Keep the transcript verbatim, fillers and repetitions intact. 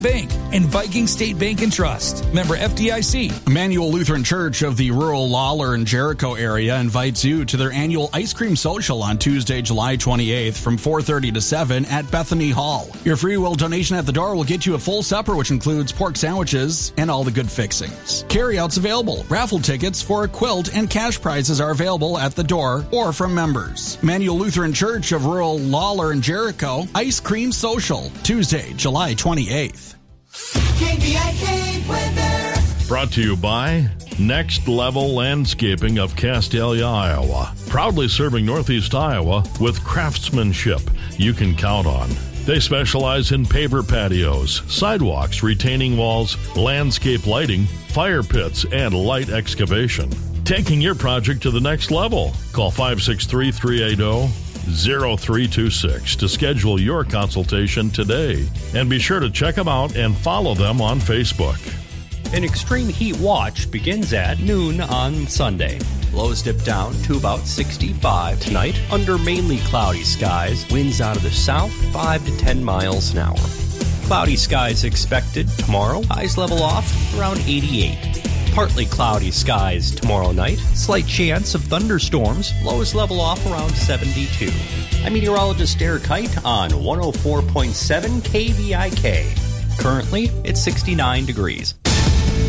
Bank and Viking State Bank and Trust. Member F D I C. Emmanuel Lutheran Church of the rural Lawler and Jericho area invites you to their annual ice cream social on Tuesday, July twenty-eighth from four thirty to seven at Bethany Hall. Your free will donation at the door will get you a full supper, which includes pork sandwiches and all the good fixings. Carryouts available. Raffle tickets for a quilt and cash prizes are available at the door or from members. Emmanuel Lutheran Church of rural Lawler and Jericho Ice Cream Social, Tuesday, July twenty-eighth. K V I K weather. Brought to you by Next Level Landscaping of Castalia, Iowa. Proudly serving Northeast Iowa with craftsmanship you can count on. They specialize in paver patios, sidewalks, retaining walls, landscape lighting, fire pits, and light excavation. Taking your project to the next level. Call five six three, three eight zero, zero three two six to schedule your consultation today. And be sure to check them out and follow them on Facebook. An extreme heat watch begins at noon on Sunday. Lows dip down to about sixty-five tonight under mainly cloudy skies. Winds out of the south, five to ten miles an hour. Cloudy skies expected tomorrow. Highs level off around eighty-eight. Partly cloudy skies tomorrow night. Slight chance of thunderstorms. Lows level off around seventy-two. I'm meteorologist Eric Height on one oh four point seven K V I K. Currently, it's sixty-nine degrees.